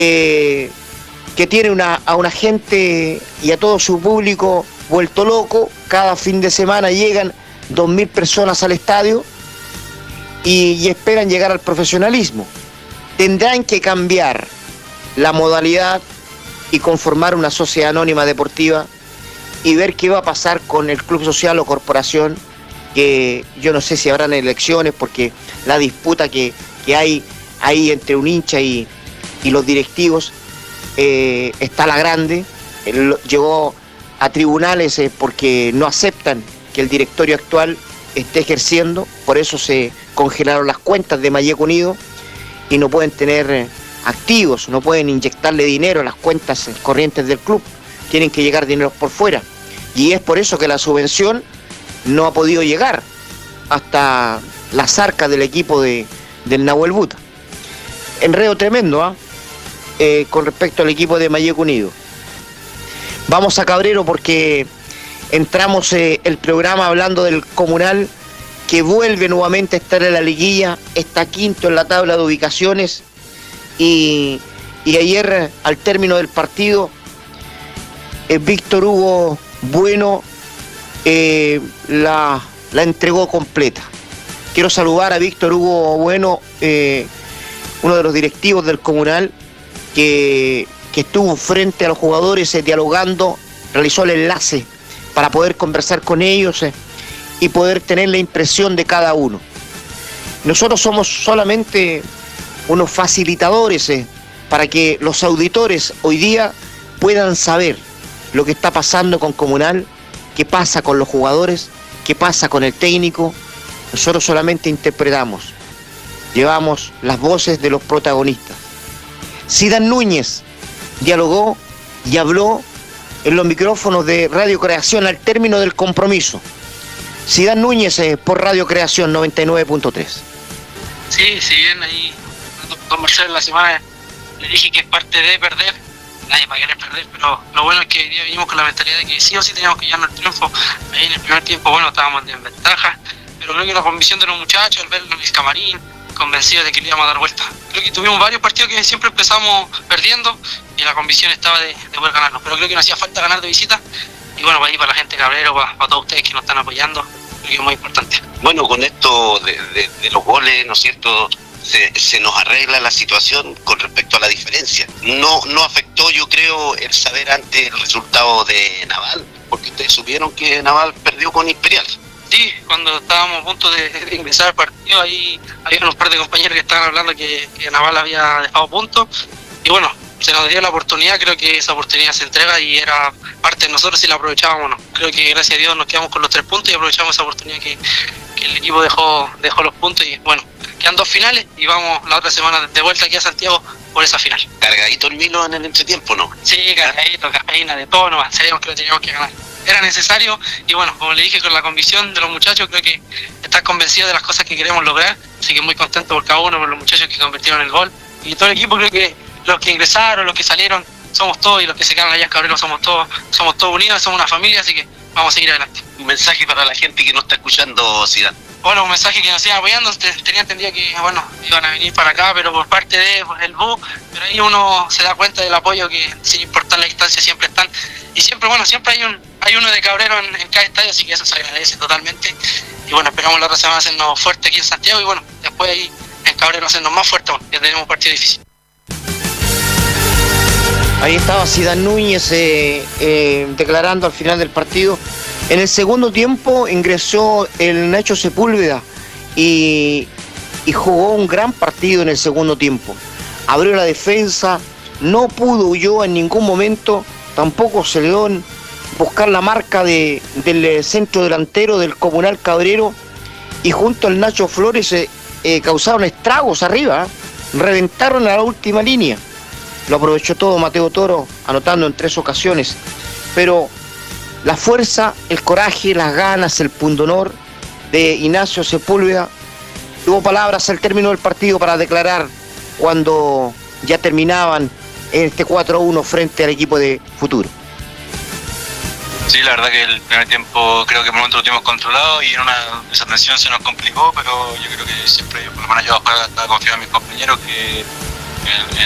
que tiene a una gente y a todo su público vuelto loco. Cada fin de semana llegan 2.000 personas al estadio y esperan llegar al profesionalismo. Tendrán que cambiar la modalidad y conformar una sociedad anónima deportiva y ver qué va a pasar con el club social o corporación, que yo no sé si habrán elecciones, porque la disputa que hay ahí entre un hincha y los directivos está la grande. Llegó a tribunales porque no aceptan que el directorio actual esté ejerciendo, por eso se congelaron las cuentas de Mayeco Unido y no pueden tener activos, no pueden inyectarle dinero a las cuentas corrientes del club, tienen que llegar dinero por fuera, y es por eso que la subvención no ha podido llegar hasta las arcas del equipo del Nahuel Buta. Enredo tremendo, con respecto al equipo de Mayeco Unido. Vamos a Cabrero porque entramos el programa hablando del Comunal, que vuelve nuevamente a estar en la liguilla, está quinto en la tabla de ubicaciones, y ayer al término del partido Víctor Hugo Bueno la entregó completa. Quiero saludar a Víctor Hugo Bueno, uno de los directivos del Comunal, que estuvo frente a los jugadores dialogando, realizó el enlace para poder conversar con ellos y poder tener la impresión de cada uno. Nosotros somos solamente unos facilitadores para que los auditores hoy día puedan saber lo que está pasando con Comunal, qué pasa con los jugadores, qué pasa con el técnico. Nosotros solamente interpretamos, llevamos las voces de los protagonistas. Zidane Núñez dialogó y habló en los micrófonos de Radio Creación al término del compromiso. Zidane Núñez por Radio Creación 99.3. Sí, si bien ahí con Marcelo en la semana le dije que es parte de perder, nadie va a querer perder, pero lo bueno es que hoy día vinimos con la mentalidad de que sí o sí teníamos que llevarnos el triunfo. Ahí en el primer tiempo, bueno, estábamos en ventaja, pero creo que la convicción de los muchachos, al verlo en el camarín, convencidos de que le íbamos a dar vuelta. Creo que tuvimos varios partidos que siempre empezamos perdiendo y la convicción estaba de poder ganarnos, pero creo que nos hacía falta ganar de visita, y bueno, para la gente de Cabrero, para todos ustedes que nos están apoyando, creo que es muy importante. Bueno, con esto de los goles, ¿no es cierto?, se nos arregla la situación con respecto a la diferencia. No afectó, yo creo, el saber antes el resultado de Naval, porque ustedes supieron que Naval perdió con Imperial. Sí, cuando estábamos a punto de ingresar al partido, ahí había unos par de compañeros que estaban hablando que Naval había dejado puntos, y bueno, se nos dio la oportunidad. Creo que esa oportunidad se entrega y era parte de nosotros si la aprovechábamos o no. Creo que gracias a Dios nos quedamos con los 3 puntos y aprovechamos esa oportunidad que el equipo dejó los puntos, y bueno, quedan 2 finales y vamos la otra semana de vuelta aquí a Santiago por esa final. Cargadito el Milo en el entretiempo, ¿no? Sí, cargadito, cafeína, de todo nomás, sabíamos que lo teníamos que ganar. Era necesario y bueno, como le dije, con la convicción de los muchachos, creo que están convencidos de las cosas que queremos lograr, así que muy contento por cada uno, por los muchachos que convirtieron el gol, y todo el equipo. Creo que los que ingresaron, los que salieron, somos todos, y los que se quedan allá en Cabrero somos todos unidos, somos una familia, así que vamos a seguir adelante. Un mensaje para la gente que no está escuchando, Zidane. Bueno, un mensaje que nos sigan apoyando. Tenía entendido que, bueno, iban a venir para acá, pero por parte de el BU, pero ahí uno se da cuenta del apoyo que, sin importar la distancia, siempre están. Y siempre, bueno, siempre hay uno de Cabrero en cada estadio, así que eso se agradece totalmente. Y bueno, esperamos la otra semana hacernos fuerte aquí en Santiago, y bueno, después ahí en Cabrero hacernos más fuerte, bueno, ya tenemos un partido difícil. Ahí estaba Zidane Núñez declarando al final del partido. En el segundo tiempo ingresó el Nacho Sepúlveda y jugó un gran partido en el segundo tiempo. Abrió la defensa, no pudo Ulloa en ningún momento, tampoco Celedón, buscar la marca del centro delantero del Comunal Cabrero, y junto al Nacho Flores causaron estragos arriba, reventaron a la última línea. Lo aprovechó todo Mateo Toro, anotando en 3 ocasiones, pero la fuerza, el coraje, las ganas, el pundonor de Ignacio Sepúlveda. Tuvo palabras al término del partido para declarar cuando ya terminaban en este 4-1 frente al equipo de Futuro. Sí, la verdad que el primer tiempo creo que por el momento lo tuvimos controlado y en una desatención se nos complicó, pero yo creo que siempre, por lo menos yo estaba confiado en mis compañeros que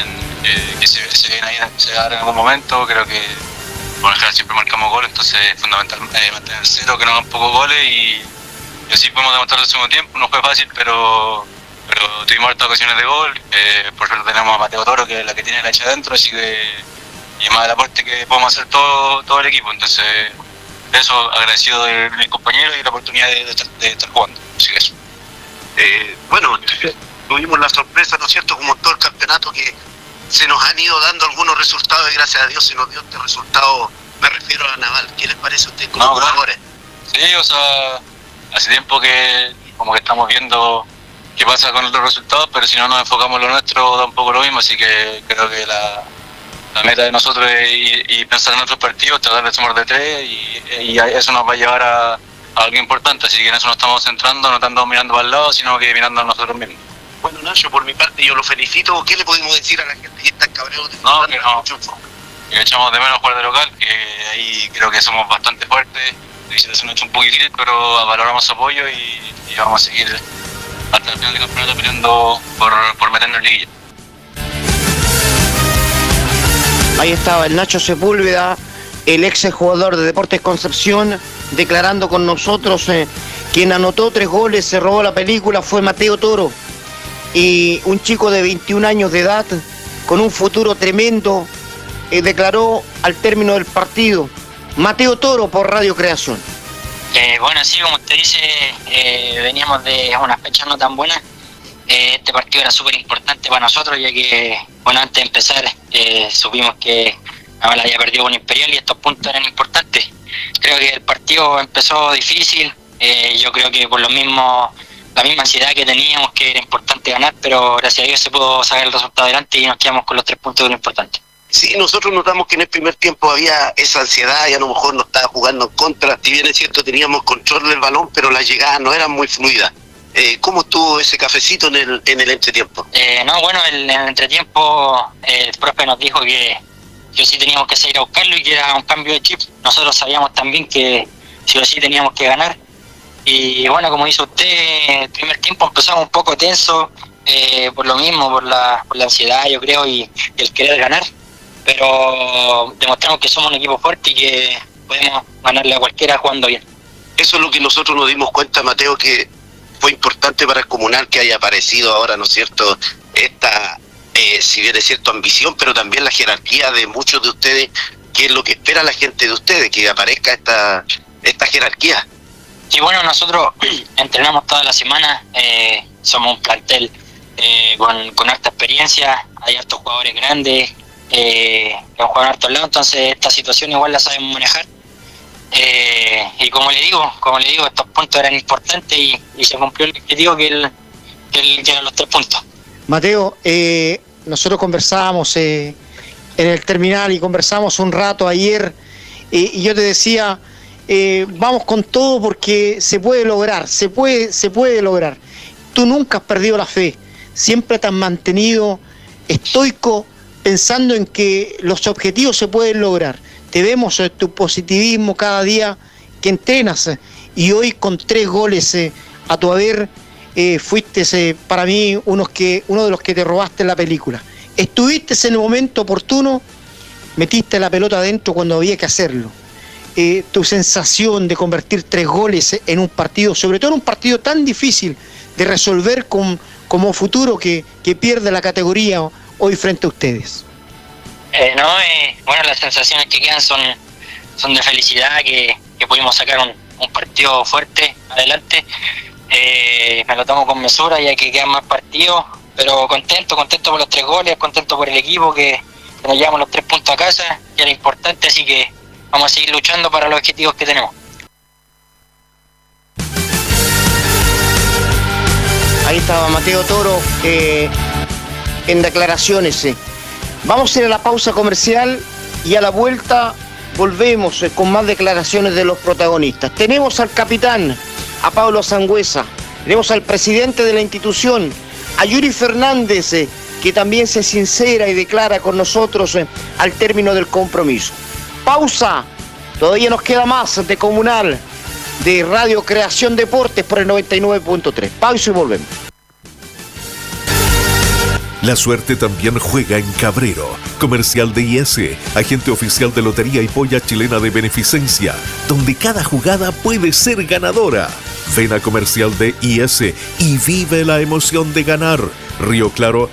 que se viene ahí, se va a dar en algún momento. Creo que por lo general siempre marcamos goles, entonces es fundamental mantener cero, que no hagan pocos goles y así podemos demostrar el segundo tiempo. No fue fácil, pero tuvimos hartas ocasiones de gol. Por suerte tenemos a Mateo Toro, que es la que tiene la hecha adentro, así que y más el aporte que podemos hacer todo el equipo. Entonces eso, agradecido de mis compañeros y la oportunidad de estar jugando. Así que eso. Bueno, tuvimos la sorpresa, ¿no es cierto?, como todo el campeonato, que se nos han ido dando algunos resultados y gracias a Dios se nos dio este resultado. Me refiero a Naval. ¿Qué les parece a ustedes como jugadores? Sí, o sea, hace tiempo que como que estamos viendo qué pasa con los resultados, pero si no nos enfocamos en lo nuestro da un poco lo mismo, así que creo que la meta de nosotros es y pensar en otros partidos, tratar de sumar de 3 y eso nos va a llevar a algo importante, así que en eso nos estamos centrando, no tanto mirando para el lado, sino que mirando a nosotros mismos. Bueno, Nacho, por mi parte yo lo felicito. ¿Qué le podemos decir a la gente que está cabreado? No, que echamos de menos jugar de local, que ahí creo que somos bastante fuertes, se nos ha hecho un poquitito, pero valoramos su apoyo y vamos a seguir hasta el final del campeonato peleando por meternos en liguilla. Ahí estaba el Nacho Sepúlveda, el ex jugador de Deportes Concepción, declarando con nosotros. Quien anotó 3 goles, se robó la película, fue Mateo Toro. Y un chico de 21 años de edad, con un futuro tremendo, declaró al término del partido. Mateo Toro por Radio Creación. Bueno, sí, como usted dice, veníamos de unas fechas no tan buenas. Este partido era súper importante para nosotros, ya que, bueno, antes de empezar supimos que Naval había perdido con Imperial y estos puntos eran importantes. Creo que el partido empezó difícil, yo creo que por lo mismo, la misma ansiedad que teníamos, que era importante ganar, pero gracias a Dios se pudo sacar el resultado adelante y nos quedamos con los 3 puntos de lo importante. Sí, nosotros notamos que en el primer tiempo había esa ansiedad y a lo mejor nos estaba jugando en contra. Si bien es cierto, teníamos control del balón, pero las llegadas no eran muy fluidas. ¿Cómo estuvo ese cafecito en el entretiempo? No, bueno, en el entretiempo el profe nos dijo que sí teníamos que salir a buscarlo y que era un cambio de chip. Nosotros sabíamos también que sí o sí teníamos que ganar. Y bueno, como dice usted, el primer tiempo empezamos un poco tenso, por lo mismo, por la ansiedad, yo creo, y el querer ganar. Pero demostramos que somos un equipo fuerte y que podemos ganarle a cualquiera jugando bien. Eso es lo que nosotros nos dimos cuenta, Mateo, que fue importante para el Comunal que haya aparecido ahora, ¿no es cierto?, esta, si bien es cierto, ambición, pero también la jerarquía de muchos de ustedes, que es lo que espera la gente de ustedes, que aparezca esta jerarquía. Sí, bueno, nosotros entrenamos toda la semana, somos un plantel con harta experiencia, hay hartos jugadores grandes, que han jugado en hartos lados, entonces esta situación igual la sabemos manejar. Y como le digo, estos puntos eran importantes y se cumplió el objetivo que eran los 3 puntos. Mateo, nosotros conversábamos en el terminal y conversamos un rato ayer y yo te decía, vamos con todo porque se puede lograr, se puede lograr. Tú nunca has perdido la fe, siempre te has mantenido estoico pensando en que los objetivos se pueden lograr. Te vemos tu positivismo cada día que entrenas y hoy con 3 goles a tu haber fuiste para mí uno de los que te robaste en la película. Estuviste en el momento oportuno, metiste la pelota adentro cuando había que hacerlo. Tu sensación de convertir 3 goles en un partido, sobre todo en un partido tan difícil de resolver como Futuro que pierde la categoría hoy frente a ustedes. Bueno, las sensaciones que quedan son de felicidad, que pudimos sacar un partido fuerte adelante. Me lo tomo con mesura ya que quedan más partidos, pero contento por los 3 goles, contento por el equipo que nos llevamos los 3 puntos a casa, que era importante, así que vamos a seguir luchando para los objetivos que tenemos. Ahí estaba Mateo Toro en declaraciones. Vamos a ir a la pausa comercial y a la vuelta volvemos con más declaraciones de los protagonistas. Tenemos al capitán, a Pablo Sangüesa, tenemos al presidente de la institución, a Yuri Fernández, que también se sincera y declara con nosotros al término del compromiso. Pausa, todavía nos queda más de Comunal, de Radio Creación Deportes por el 99.3. Pausa y volvemos. La suerte también juega en Cabrero. Comercial de IS, agente oficial de Lotería y Polla Chilena de Beneficencia, donde cada jugada puede ser ganadora. Ven a Comercial de IS y vive la emoción de ganar. Río Claro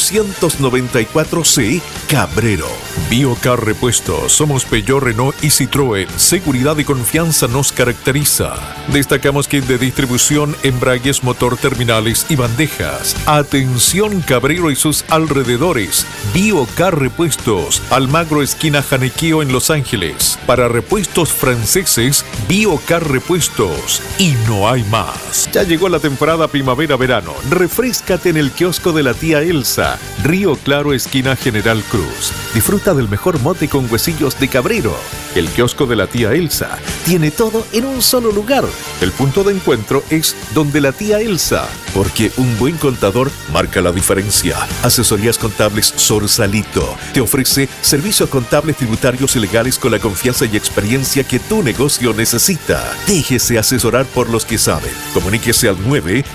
294C, Cabrero. Biocar Repuestos. Somos Peugeot, Renault y Citroën. Seguridad y confianza nos caracteriza. Destacamos kit de distribución, embragues, motor, terminales y bandejas. Atención Cabrero y sus alrededores. Biocar Repuestos. Almagro esquina Janequeo en Los Ángeles. Para repuestos franceses, Biocar Repuestos. Y no hay más. Ya llegó la temporada primavera-verano. Refréscate en el kiosco de la tía Elsa, Río Claro, esquina General Cruz. Disfruta del mejor mote con huesillos de Cabrero. El kiosco de la tía Elsa tiene todo en un solo lugar. El punto de encuentro es donde la tía Elsa, porque un buen contador marca la diferencia. Asesorías contables Sorsalito te ofrece servicios contables, tributarios y legales con la confianza y experiencia que tu negocio necesita. Déjese asesorar por los que saben. Comuníquese al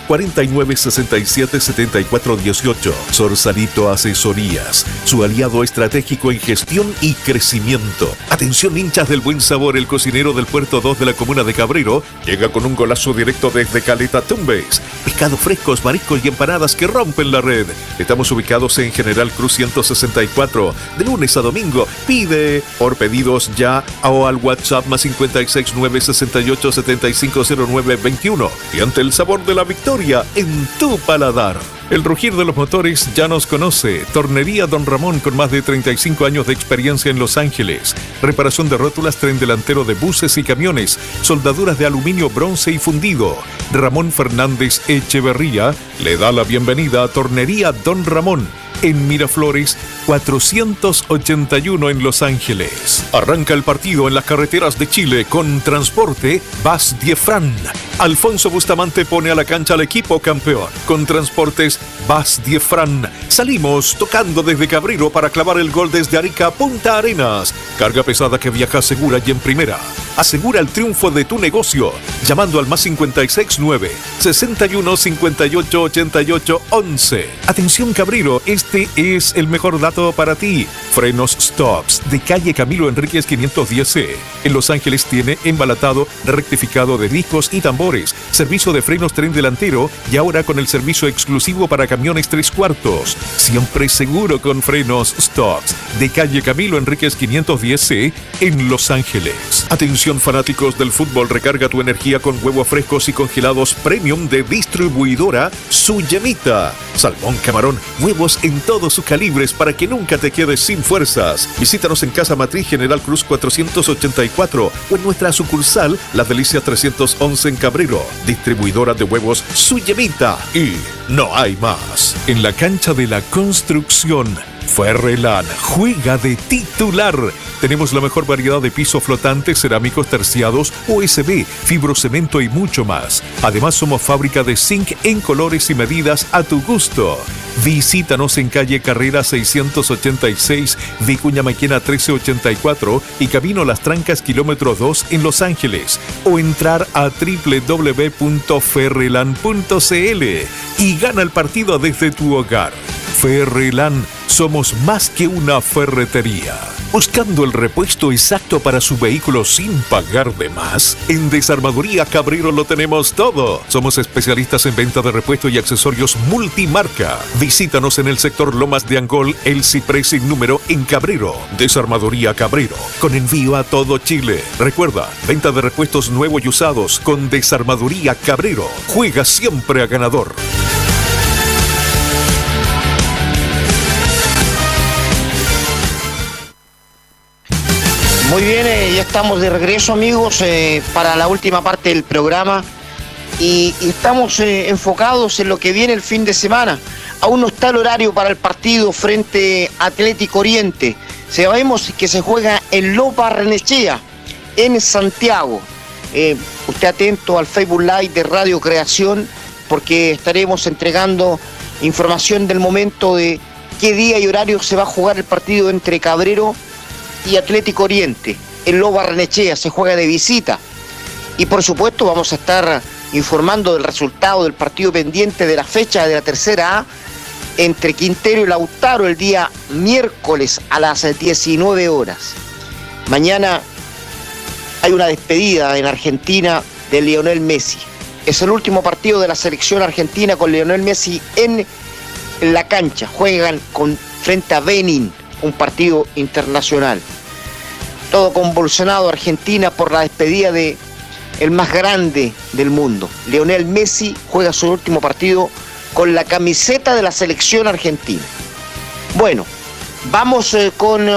949-677418. Sorsalito Asesorías, su aliado estratégico en gestión y crecimiento. Atención hinchas del buen sabor, el cocinero del Puerto 2 de la comuna de Cabrero llega con un golazo directo desde Caleta Tumbes. Pescados frescos, mariscos y empanadas que rompen la red. Estamos ubicados en General Cruz 164, de lunes a domingo. Pide por pedidos ya o al WhatsApp más 56968750921. Y ante el sabor de la victoria en tu paladar. El rugir de los motores ya nos conoce. Tornería Don Ramón, con más de 35 años de experiencia en Los Ángeles. Reparación de rótulas, tren delantero de buses y camiones. Soldaduras de aluminio, bronce y fundido. Ramón Fernández Echeverría le da la bienvenida a Tornería Don Ramón, en Miraflores 481 en Los Ángeles. Arranca el partido en las carreteras de Chile con Transporte Bas Diefran. Alfonso Bustamante pone a la cancha al equipo campeón. Con Transportes Bas Diefran salimos tocando desde Cabrero para clavar el gol desde Arica a Punta Arenas. Carga pesada que viaja segura y en primera. Asegura el triunfo de tu negocio llamando al más 569 61 58 88 11. Atención Cabrero, este es el mejor dato para ti. Frenos Stops de calle Camilo Enríquez 510C. En Los Ángeles tiene embalatado, rectificado de discos y tambores, servicio de frenos tren delantero y ahora con el servicio exclusivo para camiones 3/4. Siempre seguro con Frenos Stops de calle Camilo Enríquez 510C en Los Ángeles. Atención fanáticos del fútbol, recarga tu energía con huevos frescos y congelados premium de distribuidora Su Yemita. Salmón, camarón, huevos en todos sus calibres para que nunca te quedes sin fuerzas. Visítanos en Casa Matriz General Cruz 484 o en nuestra sucursal Las Delicias 311 en Cabrero. Distribuidora de huevos Su Yemita. Y no hay más. En la cancha de la construcción, Ferrelan juega de titular. Tenemos la mejor variedad de pisos flotantes, cerámicos terciados, OSB, fibrocemento y mucho más. Además, somos fábrica de zinc en colores y medidas a tu gusto. Visítanos en calle Carrera 686, Vicuña Maquena 1384 y Camino Las Trancas kilómetro 2 en Los Ángeles. O entrar a www.ferrelan.cl y gana el partido desde tu hogar. Ferrelan, somos más que una ferretería. Buscando el repuesto exacto para su vehículo sin pagar de más, en Desarmadoría Cabrero lo tenemos todo. Somos especialistas en venta de repuestos y accesorios multimarca. Visítanos en el sector Lomas de Angol, El Ciprés sin número en Cabrero. Desarmadoría Cabrero, con envío a todo Chile. Recuerda, venta de repuestos nuevos y usados con Desarmadoría Cabrero. Juega siempre a ganador. Muy bien, ya estamos de regreso, amigos, para la última parte del programa y estamos enfocados en lo que viene el fin de semana. Aún no está el horario para el partido frente a Atlético Oriente. Sabemos que se juega en Los Barrenechea, en Santiago. Usted atento al Facebook Live de Radio Creación porque estaremos entregando información del momento de qué día y horario se va a jugar el partido entre Cabrero y Atlético Oriente. En Los Barrenechea se juega de visita y por supuesto vamos a estar informando del resultado del partido pendiente de la fecha de la tercera A entre Quintero y Lautaro el día miércoles a las 19 horas. Mañana hay una despedida en Argentina de Lionel Messi. Es el último partido de la selección argentina con Lionel Messi en la cancha. Juegan frente a Benin, un partido internacional. Todo convulsionado Argentina por la despedida de el más grande del mundo. Lionel Messi juega su último partido con la camiseta de la selección argentina. Bueno, vamos con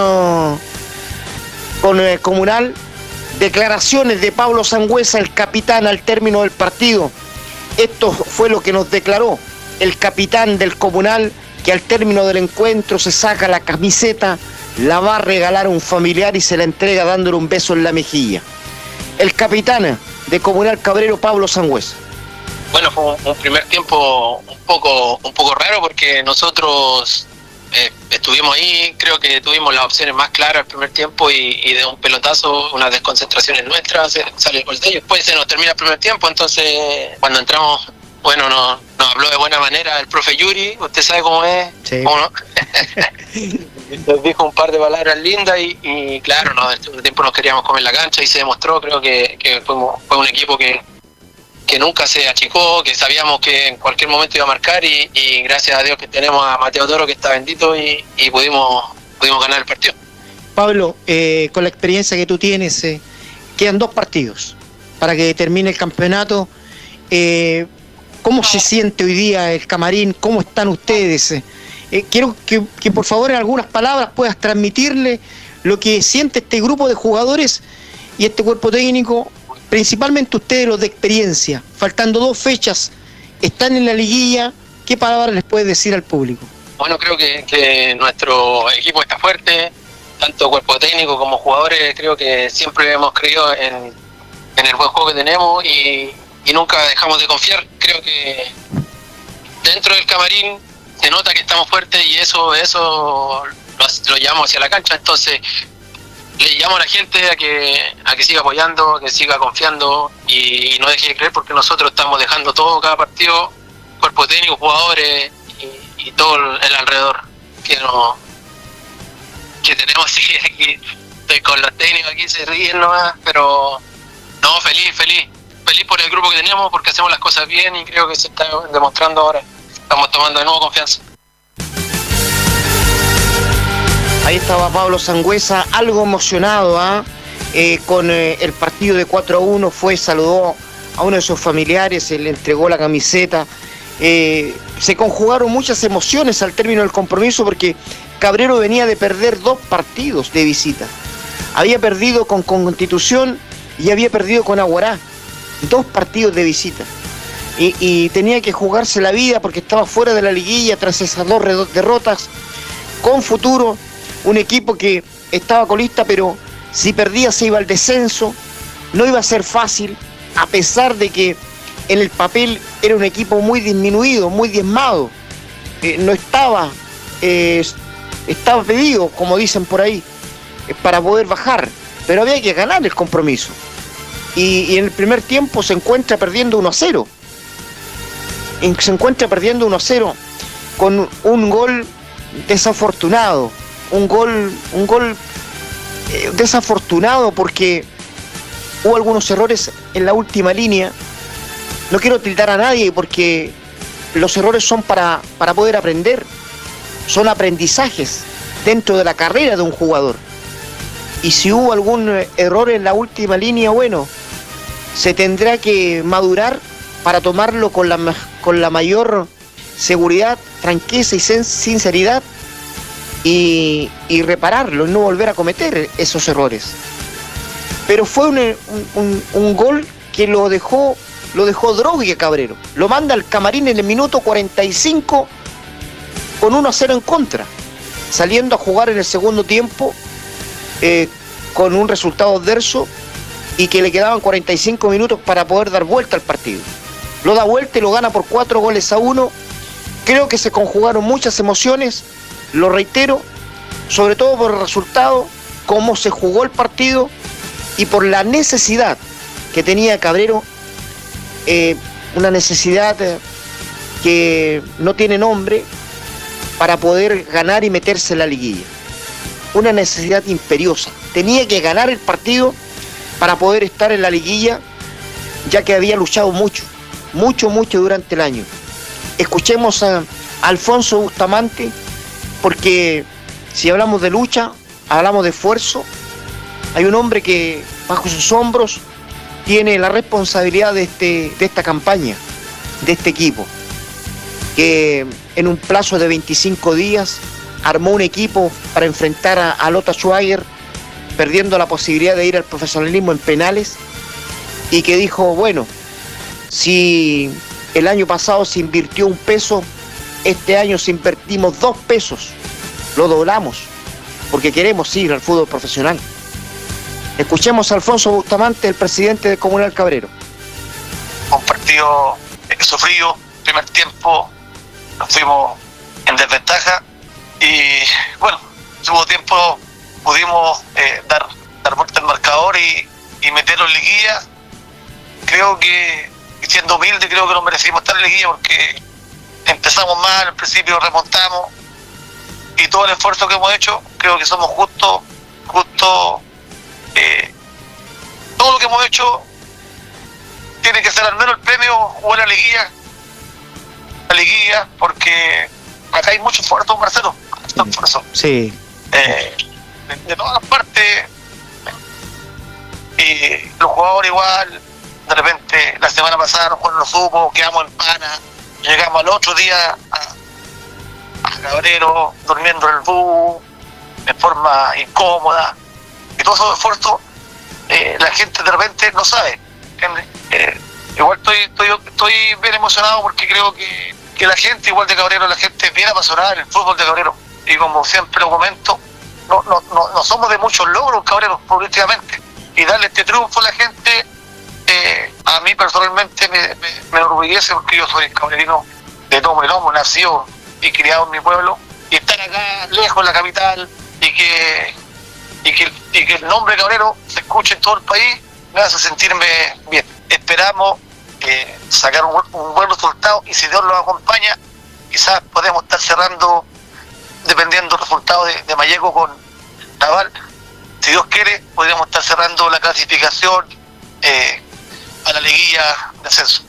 Comunal. Declaraciones de Pablo Sangüesa, el capitán, al término del partido. Esto fue lo que nos declaró el capitán del Comunal, que al término del encuentro se saca la camiseta, la va a regalar a un familiar y se la entrega dándole un beso en la mejilla. El capitán de Comunal Cabrero, Pablo Sangüesa. Bueno, fue un primer tiempo un poco raro porque nosotros estuvimos ahí, creo que tuvimos las opciones más claras el primer tiempo y de un pelotazo, unas desconcentraciones nuestras, sale el gol de ellos. Después se nos termina el primer tiempo, entonces cuando entramos, bueno, nos habló de buena manera el profe Yuri, usted sabe cómo es, sí. ¿Cómo no? Nos dijo un par de palabras lindas y claro, en el segundo tiempo nos queríamos comer la cancha y se demostró, creo que fue un equipo que nunca se achicó, que sabíamos que en cualquier momento iba a marcar y gracias a Dios que tenemos a Mateo Toro, que está bendito, y pudimos ganar el partido. Pablo, con la experiencia que tú tienes, quedan 2 partidos para que termine el campeonato. ¿Cómo se siente hoy día el camarín? ¿Cómo están ustedes? Quiero que por favor en algunas palabras puedas transmitirle lo que siente este grupo de jugadores y este cuerpo técnico, principalmente ustedes, los de experiencia. Faltando 2 fechas, están en la liguilla. ¿Qué palabras les puedes decir al público? Bueno, creo que nuestro equipo está fuerte, tanto cuerpo técnico como jugadores. Creo que siempre hemos creído en el buen juego que tenemos y nunca dejamos de confiar. Creo que dentro del camarín se nota que estamos fuertes y eso lo llevamos hacia la cancha. Entonces le llamo a la gente a que siga apoyando, a que siga confiando y no deje de creer, porque nosotros estamos dejando todo, cada partido, cuerpo técnico, jugadores y todo el alrededor que tenemos. Aquí estoy con los técnicos, aquí se ríen nomás, pero no, feliz por el grupo que teníamos, porque hacemos las cosas bien y creo que se está demostrando ahora. Estamos tomando de nuevo confianza. Ahí estaba Pablo Sangüesa, algo emocionado con el partido de 4-1, saludó a uno de sus familiares, le entregó la camiseta. Se conjugaron muchas emociones al término del compromiso, porque Cabrero venía de perder 2 partidos de visita. Había perdido con Constitución y había perdido con Aguará. 2 partidos de visita. Y tenía que jugarse la vida porque estaba fuera de la liguilla tras esas 2 derrotas. Con futuro, un equipo que estaba colista, pero si perdía se iba al descenso. No iba a ser fácil, a pesar de que en el papel era un equipo muy disminuido, muy diezmado. No estaba pedido, como dicen por ahí, para poder bajar, pero había que ganar el compromiso. Y en el primer tiempo se encuentra perdiendo 1-0. Se encuentra perdiendo 1-0 con un gol desafortunado. Un gol desafortunado porque hubo algunos errores en la última línea. No quiero tildar a nadie porque los errores son para poder aprender. Son aprendizajes dentro de la carrera de un jugador. Y si hubo algún error en la última línea, bueno, se tendrá que madurar para tomarlo con la mayor seguridad, franqueza y sinceridad y repararlo, y no volver a cometer esos errores. Pero fue un gol que lo dejó drogui a Cabrero. Lo manda al camarín en el minuto 45 con 1-0 en contra, saliendo a jugar en el segundo tiempo con un resultado adverso y que le quedaban 45 minutos para poder dar vuelta al partido. Lo da vuelta y lo gana por 4-1. Creo que se conjugaron muchas emociones, lo reitero, sobre todo por el resultado, cómo se jugó el partido y por la necesidad que tenía Cabrero, una necesidad que no tiene nombre, para poder ganar y meterse en la liguilla. Una necesidad imperiosa. Tenía que ganar el partido para poder estar en la liguilla, ya que había luchado mucho durante el año. Escuchemos a Alfonso Bustamante, porque si hablamos de lucha, hablamos de esfuerzo. Hay un hombre que bajo sus hombros tiene la responsabilidad de esta campaña, de este equipo, que en un plazo de 25 días armó un equipo para enfrentar a Lota Schwager, perdiendo la posibilidad de ir al profesionalismo en penales, y que dijo, bueno, si el año pasado se invirtió 1 peso, este año si invertimos 2 pesos, lo doblamos, porque queremos ir al fútbol profesional. Escuchemos a Alfonso Bustamante, el presidente de Comunal Cabrero. Un partido sufrido, primer tiempo, nos fuimos en desventaja y bueno, en segundo tiempo pudimos dar vuelta al marcador y meterlo en liguilla. Creo que, siendo humilde, creo que nos merecimos estar en liguilla porque empezamos mal, al principio remontamos y todo el esfuerzo que hemos hecho, creo que somos justos. Todo lo que hemos hecho tiene que ser al menos el premio o la liguilla, porque acá hay mucho esfuerzo, Marcelo, mucho esfuerzo. Sí. De todas las partes, y los jugadores igual. De repente la semana pasada no lo supo, quedamos en pana, llegamos al otro día a Cabrero durmiendo en el bus de forma incómoda, y todos esos esfuerzos la gente de repente no sabe. Igual estoy bien emocionado porque creo que la gente igual de Cabrero, la gente es bien apasionada en el fútbol de Cabrero, y como siempre lo comento, no somos de muchos logros Cabreros políticamente, y darle este triunfo a la gente a mí personalmente me enorgullece, porque yo soy cabrerino de tomo y lomo, nacido y criado en mi pueblo, y estar acá lejos de la capital y que el nombre Cabrero se escuche en todo el país me hace sentirme bien. Esperamos sacar un buen resultado, y si Dios nos acompaña, quizás podemos estar cerrando, dependiendo del resultado de Malleco con Naval. Si Dios quiere, podríamos estar cerrando la clasificación a la liguilla de ascenso.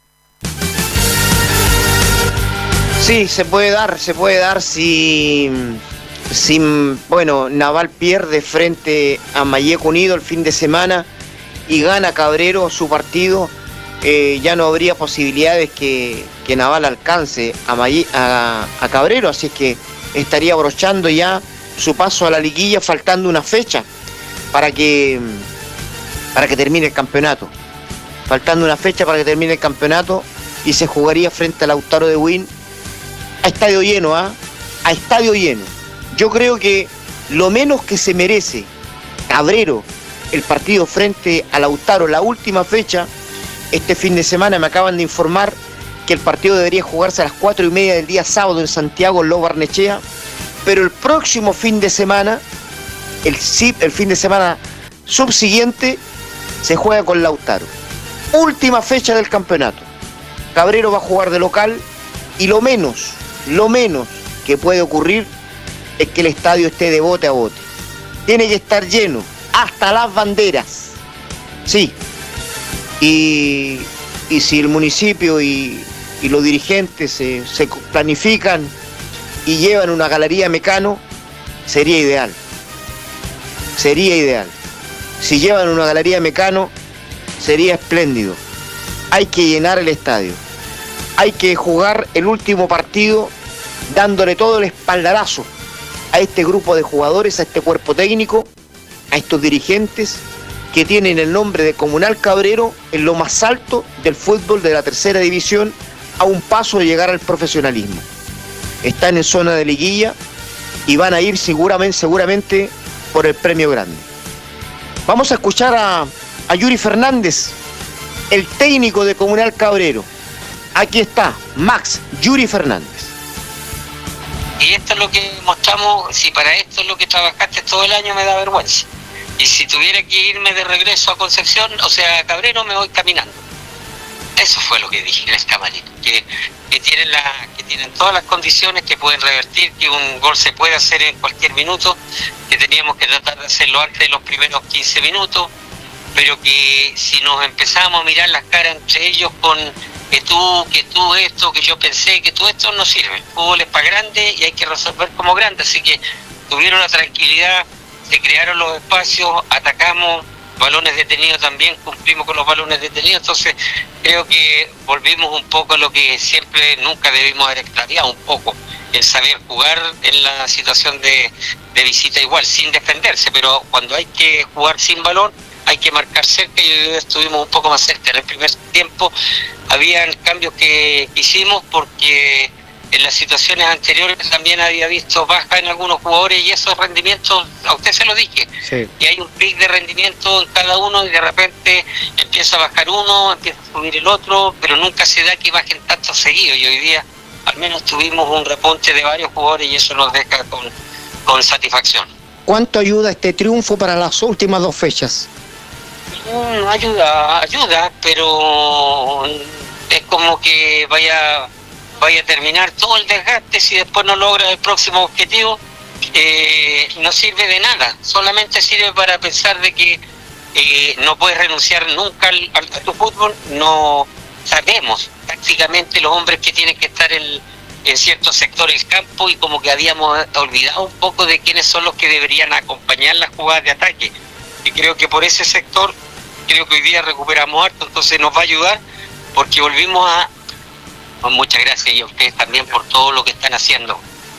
Sí, se puede dar si bueno, Naval pierde frente a Malleco Unido el fin de semana y gana Cabrero su partido. Ya no habría posibilidades que Naval alcance a Cabrero, así es que estaría abrochando ya su paso a la liguilla, faltando una fecha para que termine el campeonato. Faltando una fecha para que termine el campeonato, y se jugaría frente al Lautaro de Win a estadio lleno, a estadio lleno. Yo creo que lo menos que se merece Cabrero el partido frente a Lautaro, la última fecha, este fin de semana me acaban de informar que el partido debería jugarse a las 4:30 del día sábado en Santiago, en Lo Barnechea, pero el próximo fin de semana, el fin de semana subsiguiente, se juega con Lautaro. Última fecha del campeonato. Cabrero va a jugar de local, y lo menos que puede ocurrir es que el estadio esté de bote a bote. Tiene que estar lleno, hasta las banderas. Sí. Y si el municipio y los dirigentes se planifican y llevan una galería Mecano, sería ideal. Si llevan una galería Mecano, sería espléndido. Hay que llenar el estadio. Hay que jugar el último partido dándole todo el espaldarazo a este grupo de jugadores, a este cuerpo técnico, a estos dirigentes que tienen el nombre de Comunal Cabrero en lo más alto del fútbol de la tercera división, a un paso de llegar al profesionalismo. Están en zona de liguilla y van a ir seguramente por el premio grande. Vamos a escuchar a Yuri Fernández, el técnico de Comunal Cabrero. Aquí está, Max Yuri Fernández. Y esto es lo que mostramos. Si para esto es lo que trabajaste todo el año, me da vergüenza. Y si tuviera que irme de regreso a Concepción, o sea, a Cabrero, me voy caminando. Eso fue lo que dije en el camarín, que tienen todas las condiciones, que pueden revertir, que un gol se puede hacer en cualquier minuto, que teníamos que tratar de hacerlo antes de los primeros 15 minutos, pero que si nos empezamos a mirar las caras entre ellos con que tú esto, que yo pensé, que tú esto, no sirve. El fútbol es para grande y hay que resolver como grande, así que tuvieron la tranquilidad, se crearon los espacios, atacamos, balones detenidos también, cumplimos con los balones detenidos, entonces creo que volvimos un poco a lo que siempre nunca debimos haber extraviado, un poco el saber jugar en la situación de visita igual, sin defenderse, pero cuando hay que jugar sin balón, hay que marcar cerca, y hoy estuvimos un poco más cerca. En el primer tiempo habían cambios que hicimos porque en las situaciones anteriores también había visto baja en algunos jugadores, y esos rendimientos, a usted se lo dije, sí, que hay un pic de rendimiento en cada uno y de repente empieza a bajar uno, empieza a subir el otro, pero nunca se da que bajen tanto seguido, y hoy día al menos tuvimos un repunte de varios jugadores y eso nos deja con satisfacción. ¿Cuánto ayuda este triunfo para las últimas 2 fechas? Ayuda, pero es como que vaya a terminar todo el desgaste si después no logra el próximo objetivo. No sirve de nada, solamente sirve para pensar de que no puedes renunciar nunca a tu fútbol. No sabemos tácticamente los hombres que tienen que estar en ciertos sectores del campo, y como que habíamos olvidado un poco de quiénes son los que deberían acompañar las jugadas de ataque, y creo que por ese sector creo que hoy día recuperamos harto, entonces nos va a ayudar porque volvimos a... Muchas gracias, y a ustedes también por todo lo que están haciendo.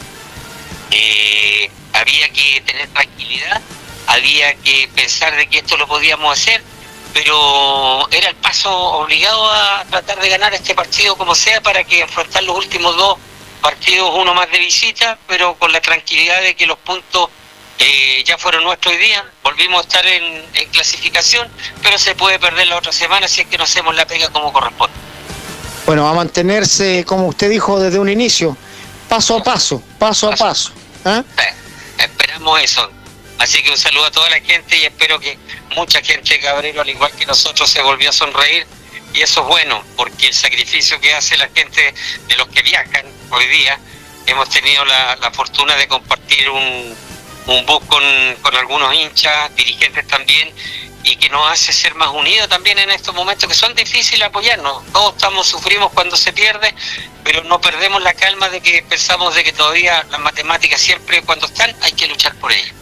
Había que tener tranquilidad, había que pensar de que esto lo podíamos hacer, pero era el paso obligado a tratar de ganar este partido como sea, para que enfrentar los últimos 2 partidos, uno más de visita, pero con la tranquilidad de que los puntos ya fueron nuestros hoy día. Volvimos a estar en clasificación, pero se puede perder la otra semana si es que no hacemos la pega como corresponde. Bueno, va a mantenerse, como usted dijo desde un inicio, paso a paso. ¿Eh? Esperamos eso. Así que un saludo a toda la gente, y espero que mucha gente de Cabrero, al igual que nosotros, se volvió a sonreír, y eso es bueno, porque el sacrificio que hace la gente de los que viajan hoy día, hemos tenido la fortuna de compartir un bus con algunos hinchas, dirigentes también, y que nos hace ser más unidos también en estos momentos que son difíciles apoyarnos. Todos sufrimos cuando se pierde, pero no perdemos la calma de que pensamos de que todavía las matemáticas siempre, cuando están, hay que luchar por ellas.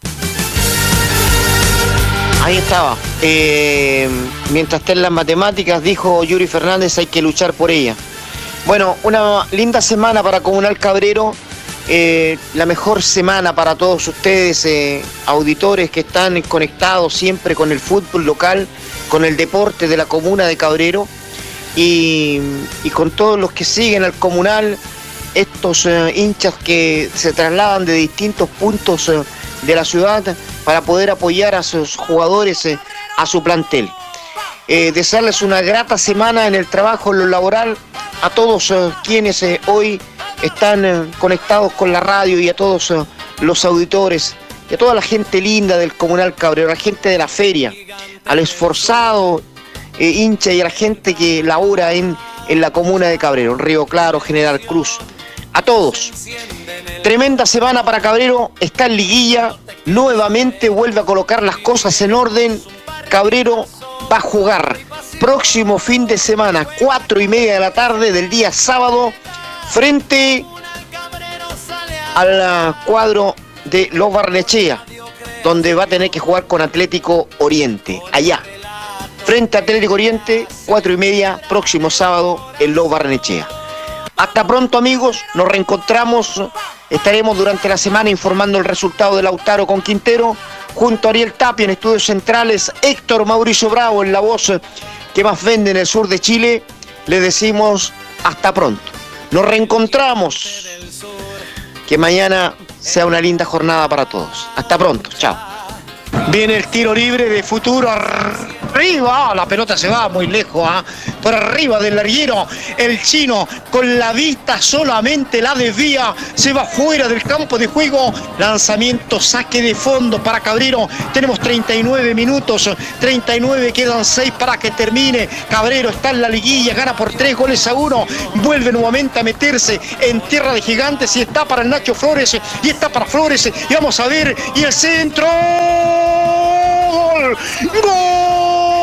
Ahí estaba. Mientras estén las matemáticas, dijo Yuri Fernández, hay que luchar por ella. Bueno, una linda semana para Comunal Cabrero. La mejor semana para todos ustedes, auditores que están conectados siempre con el fútbol local, con el deporte de la comuna de Cabrero, y con todos los que siguen al Comunal, estos hinchas que se trasladan de distintos puntos de la ciudad para poder apoyar a sus jugadores, a su plantel. Desearles una grata semana en el trabajo, en lo laboral, a todos quienes hoy están conectados con la radio, y a todos los auditores, y a toda la gente linda del Comunal Cabrero, a la gente de la feria, al esforzado hincha y a la gente que labora en la comuna de Cabrero, Río Claro, General Cruz, a todos. Tremenda semana para Cabrero, está en liguilla, nuevamente vuelve a colocar las cosas en orden. Cabrero va a jugar próximo fin de semana, 4:30 de la tarde del día sábado, frente al cuadro de Los Barnechea, donde va a tener que jugar con Atlético Oriente, allá, frente a Atlético Oriente, 4:30, próximo sábado en Los Barnechea. Hasta pronto, amigos, nos reencontramos, estaremos durante la semana informando el resultado de Lautaro con Quintero, junto a Ariel Tapia en estudios centrales, Héctor Mauricio Bravo en la voz que más vende en el sur de Chile. Les decimos hasta pronto. Nos reencontramos. Que mañana sea una linda jornada para todos. Hasta pronto. Chao. Viene el tiro libre de Futuro. arriba, la pelota se va muy lejos, por arriba del larguero, el chino con la vista solamente la desvía, se va fuera del campo de juego, lanzamiento, saque de fondo para Cabrero, tenemos 39 minutos, 39, quedan 6 para que termine, Cabrero está en la liguilla, gana por 3-1, vuelve nuevamente a meterse en tierra de gigantes y está para el Nacho Flores, y está para Flores, y vamos a ver, y el centro, ¡gol! ¡Gol!